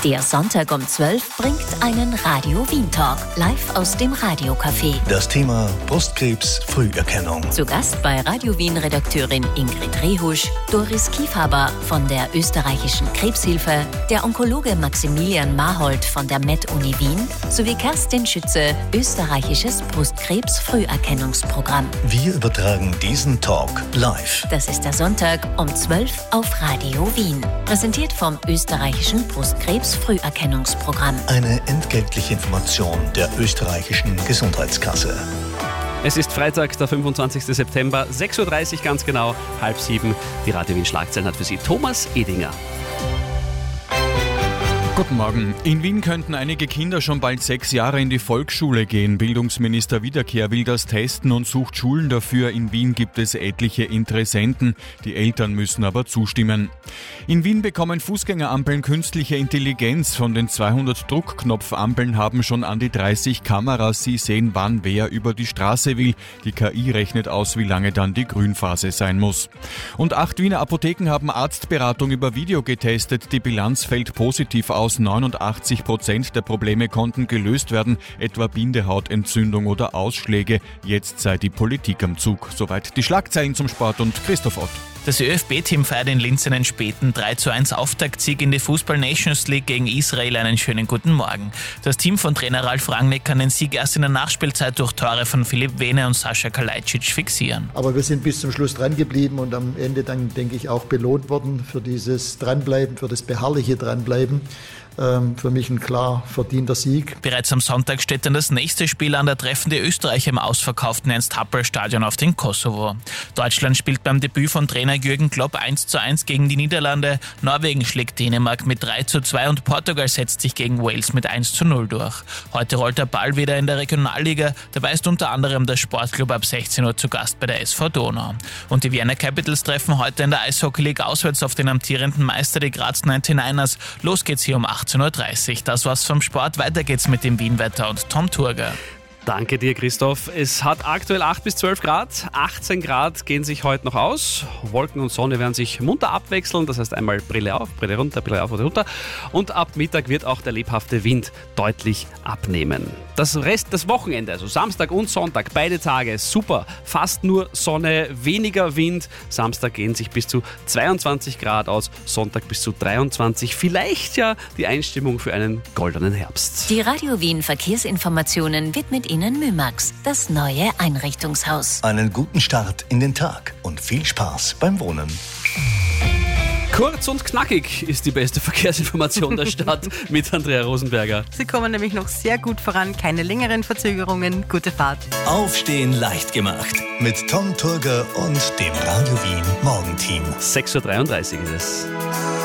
Der Sonntag um 12 bringt einen Radio Wien Talk live aus dem Radiocafé. Das Thema Brustkrebs Früherkennung. Zu Gast bei Radio Wien Redakteurin Ingrid Rehusch, Doris Kiefhaber von der österreichischen Krebshilfe, der Onkologe Maximilian Mahold von der Med-Uni Wien sowie Kerstin Schütze, österreichisches Brustkrebs Früherkennungsprogramm. Wir übertragen diesen Talk live. Das ist der Sonntag um 12 auf Radio Wien. Präsentiert vom österreichischen Brustkrebs Früherkennungsprogramm. Eine entgeltliche Information der österreichischen Gesundheitskasse. Es ist Freitag, der 25. September, 6.30 Uhr ganz genau, 6:30. Die Radio Wien Schlagzeilen hat für Sie Thomas Edinger. Guten Morgen. In Wien könnten einige Kinder schon bald 6 Jahre in die Volksschule gehen. Bildungsminister Wiederkehr will das testen und sucht Schulen dafür. In Wien gibt es etliche Interessenten. Die Eltern müssen aber zustimmen. In Wien bekommen Fußgängerampeln künstliche Intelligenz. Von den 200 Druckknopfampeln haben schon an die 30 Kameras. Sie sehen, wann wer über die Straße will. Die KI rechnet aus, wie lange dann die Grünphase sein muss. Und 8 Wiener Apotheken haben Arztberatung über Video getestet. Die Bilanz fällt positiv aus. 89% der Probleme konnten gelöst werden, etwa Bindehautentzündung oder Ausschläge. Jetzt sei die Politik am Zug. Soweit die Schlagzeilen zum Sport und Christoph Ott. Das ÖFB-Team feiert in Linz einen späten 3:1 Auftaktsieg in die Fußball-Nations League gegen Israel. Einen schönen guten Morgen. Das Team von Trainer Ralf Rangnick kann den Sieg erst in der Nachspielzeit durch Tore von Philipp Wehne und Sascha Kalajdzic fixieren. Aber wir sind bis zum Schluss dran geblieben und am Ende dann, denke ich, auch belohnt worden für dieses Dranbleiben, für das beharrliche Dranbleiben. Für mich ein klar verdienter Sieg. Bereits am Sonntag steht dann das nächste Spiel an. Da treffen die Österreicher im ausverkauften Ernst-Happel-Stadion auf den Kosovo. Deutschland spielt beim Debüt von Trainer Jürgen Klopp 1:1 gegen die Niederlande. Norwegen schlägt Dänemark mit 3:2 und Portugal setzt sich gegen Wales mit 1:0 durch. Heute rollt der Ball wieder in der Regionalliga. Dabei ist unter anderem der Sportclub ab 16 Uhr zu Gast bei der SV Donau. Und die Vienna Capitals treffen heute in der Eishockey League auswärts auf den amtierenden Meister, die Graz 99ers. Los geht's hier um 18:30 Uhr. Das war's vom Sport. Weiter geht's mit dem Wien-Wetter und Tom Turger. Danke dir, Christoph. Es hat aktuell 8 bis 12 Grad. 18 Grad gehen sich heute noch aus. Wolken und Sonne werden sich munter abwechseln. Das heißt einmal Brille auf, Brille runter, Brille auf oder runter. Und ab Mittag wird auch der lebhafte Wind deutlich abnehmen. Das Wochenende, also Samstag und Sonntag, beide Tage super. Fast nur Sonne, weniger Wind. Samstag gehen sich bis zu 22 Grad aus, Sonntag bis zu 23. Vielleicht ja die Einstimmung für einen goldenen Herbst. Die Radio Wien Verkehrsinformationen widmet Ihnen Mymax, das neue Einrichtungshaus. Einen guten Start in den Tag und viel Spaß beim Wohnen. Kurz und knackig ist die beste Verkehrsinformation der Stadt mit Andrea Rosenberger. Sie kommen nämlich noch sehr gut voran, keine längeren Verzögerungen. Gute Fahrt. Aufstehen leicht gemacht mit Tom Turger und dem Radio Wien Morgenteam. 6.33 Uhr ist es.